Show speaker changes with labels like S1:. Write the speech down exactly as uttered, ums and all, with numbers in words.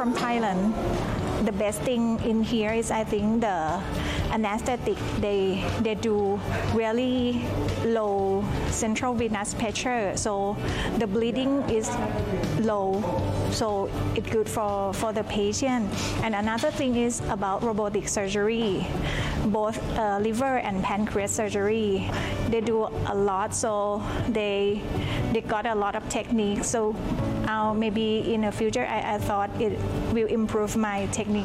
S1: from Thailand. The best thing in here is I think the anesthetic. They they do really low central venous pressure, so the bleeding is low, so it's good for for the patient. And another thing is about robotic surgery, both uh, liver and pancreas surgery. They do a lot, so they they got a lot of techniques. So uh, maybe in the future, I, I thought it will improve my technique